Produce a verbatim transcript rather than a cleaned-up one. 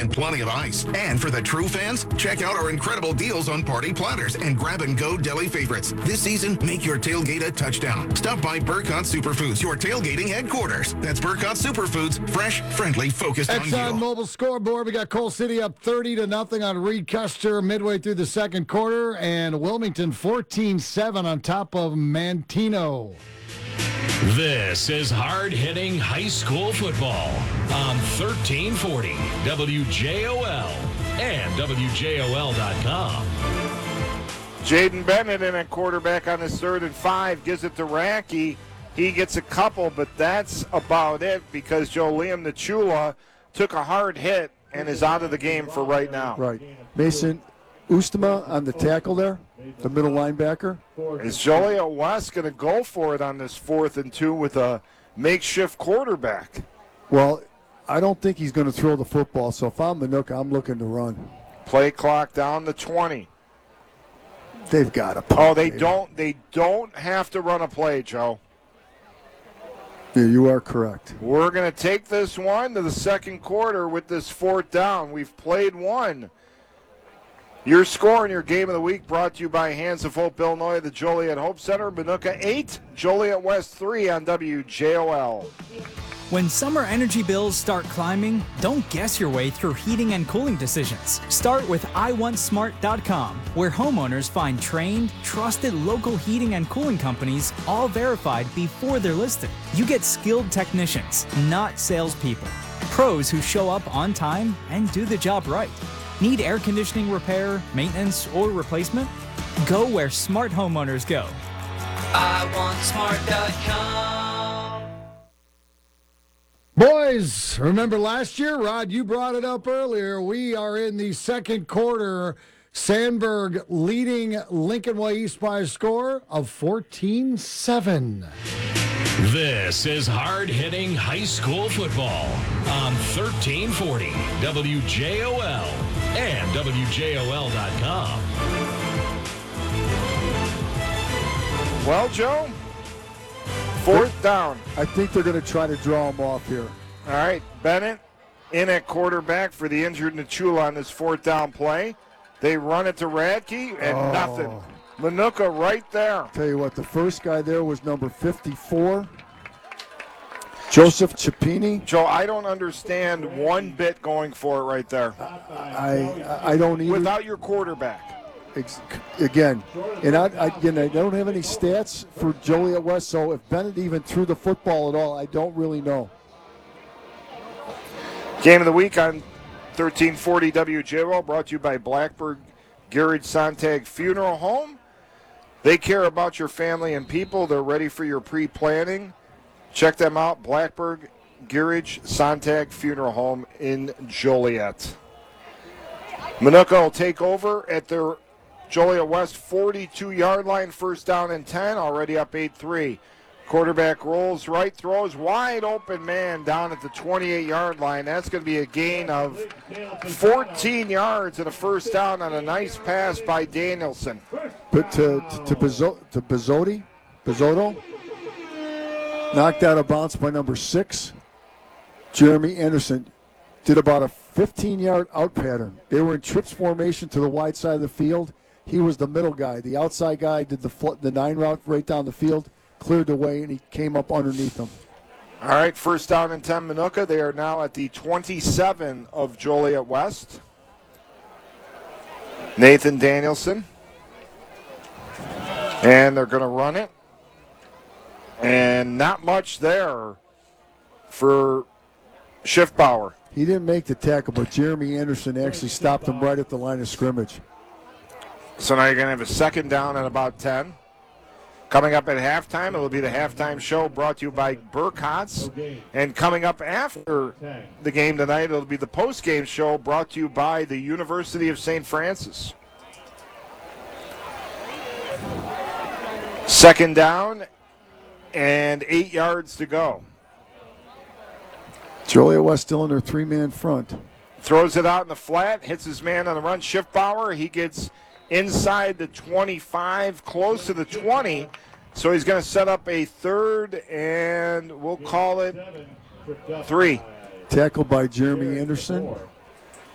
and plenty of ice. And for the true fans, check out our incredible deals on party platters and grab-and-go deli favorites. This season, make your tailgate a touchdown. Stop by Burcott Superfoods, your tailgating headquarters. That's Burcott Superfoods, fresh, friendly, focused on you. Exxon Mobil scoreboard. We got Coal City up thirty to nothing on Reed Custer midway through the second quarter, and Wilmington fourteen seven on top of Mantino. This is hard-hitting high school football on thirteen forty W J O L and W J O L dot com. Jaden Bennett in at quarterback on his third and five, gives it to Racky. He gets a couple, but that's about it because Joe Liam Nachula took a hard hit and is out of the game for right now. Right. Mason Ustema on the tackle there, the middle linebacker. Is Joliet West going to go for it on this fourth and two with a makeshift quarterback? Well, I don't think he's going to throw the football, so if I'm Manuka, I'm looking to run. Play clock down to twenty. They've got a Oh, they don't they don't have to run a play, Joe. Yeah, you are correct. We're going to take this one to the second quarter with this fourth down. We've played one. Your score and your game of the week brought to you by Hands of Hope, Illinois, the Joliet Hope Center. Manuka eight, Joliet West three on W J O L. When summer energy bills start climbing, don't guess your way through heating and cooling decisions. Start with I want smart dot com, where homeowners find trained, trusted local heating and cooling companies, all verified before they're listed. You get skilled technicians, not salespeople. Pros who show up on time and do the job right. Need air conditioning repair, maintenance, or replacement? Go where smart homeowners go. I want smart dot com. Boys, remember last year? Rod, you brought it up earlier. We are in the second quarter. Sandburg leading Lincoln Way East by a score of fourteen seven. This is hard-hitting high school football on thirteen forty W J O L and W J O L dot com. Well, Joe, fourth down. I think they're going to try to draw him off here. All right, Bennett in at quarterback for the injured Nachula on this fourth down play. They run it to Radke, and Oh. nothing. Manuka right there. Tell you what, the first guy there was number fifty-four, Joseph Cipini. Joe, I don't understand one bit going for it right there. I I don't even. Without your quarterback. Ex- Again, and I, I, again, I don't have any stats for Joliet West, so if Bennett even threw the football at all, I don't really know. Game of the week on thirteen forty W J O L, brought to you by Blackburg Garage Sontag Funeral Home. They care about your family and people. They're ready for your pre-planning. Check them out, Blackburg Garage Sontag Funeral Home in Joliet. Manuka will take over at their Joliet West forty-two-yard line, first down and ten, already up eight three. Quarterback rolls right, throws wide open man down at the twenty-eight-yard line. That's going to be a gain of fourteen yards and a first down on a nice pass by Danielson. But to to, to, Bizzo, to Bizzotti, Bizzotto, knocked out of bounds by number six. Jeremy Anderson did about a fifteen-yard out pattern. They were in trips formation to the wide side of the field. He was the middle guy. The outside guy did the fl- the nine route right down the field, cleared the way, and he came up underneath them. All right, first down and ten, Manuka. They are now at the twenty-seven of Joliet West. Nathan Danielson. And they're going to run it. And not much there for Schiffbauer. He didn't make the tackle, but Jeremy Anderson actually stopped him right at the line of scrimmage. So now you're going to have a second down at about ten. Coming up at halftime, it'll be the halftime show brought to you by Burkhart's. And coming up after the game tonight, it'll be the post-game show brought to you by the University of Saint Francis. Second down and eight yards to go. Joliet West still in their three-man front. Throws it out in the flat, hits his man on the run, Schiffbauer. He gets inside the twenty-five, close to the twenty. So he's going to set up a third, and we'll call it three. Tackled by Jeremy Anderson.